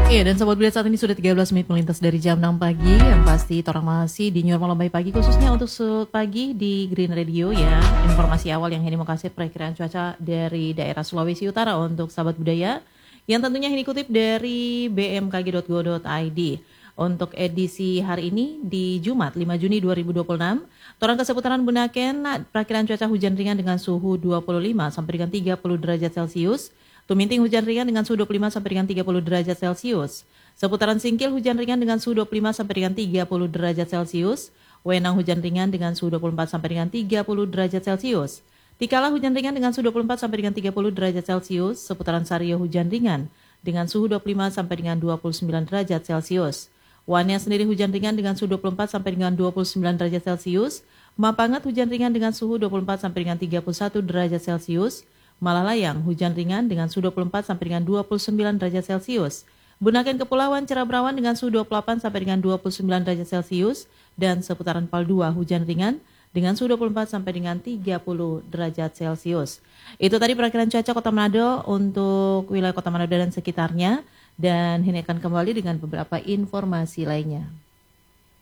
Iya, dan Sobat Bulet saat ini sudah 13 menit melintas dari jam 6 pagi. Yang pasti orang masih di New Normal Baik Pagi, khususnya untuk pagi di Green Radio ya. Informasi awal yang ini mau kasih perakiraan cuaca dari daerah Sulawesi Utara untuk sahabat budaya. Yang tentunya ini kutip dari bmkg.go.id. Untuk edisi hari ini di Jumat 5 Juni 2026, Torang Keseputaran Bunaken, perakiraan cuaca hujan ringan dengan suhu 25 sampai dengan 30 derajat Celcius. Tuminting hujan ringan dengan suhu 25 sampai dengan 30 derajat Celcius. Seputaran Singkil hujan ringan dengan suhu 25 sampai dengan 30 derajat Celcius. Wenang hujan ringan dengan suhu 24 sampai dengan 30 derajat Celcius. Tikala hujan ringan dengan suhu 24 sampai dengan 30 derajat Celcius. Seputaran Sario hujan ringan dengan suhu 25 sampai dengan 29 derajat Celcius. Wania sendiri hujan ringan dengan suhu 24 sampai dengan 29 derajat Celcius. Mapangat hujan ringan dengan suhu 24 sampai dengan 31 derajat Celcius. Malalayang hujan ringan dengan suhu 24 sampai dengan 29 derajat Celcius. Bunaken Kepulauan cerah berawan dengan suhu 28 sampai dengan 29 derajat Celcius. Dan seputaran Paldua hujan ringan dengan suhu 24 sampai dengan 30 derajat Celcius. Itu tadi perakiraan cuaca Kota Manado untuk wilayah Kota Manado dan sekitarnya. Dan ini akan kembali dengan beberapa informasi lainnya.